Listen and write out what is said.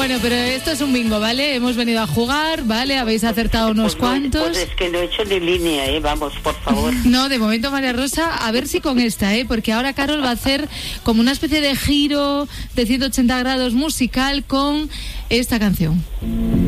Bueno, pero esto es un bingo, ¿vale? Hemos venido a jugar, ¿vale? Habéis acertado unos cuantos. Pues es que no he hecho ni línea, vamos, por favor. No, de momento, María Rosa, a ver si con esta, porque ahora Carol va a hacer como una especie de giro de 180 grados musical con esta canción.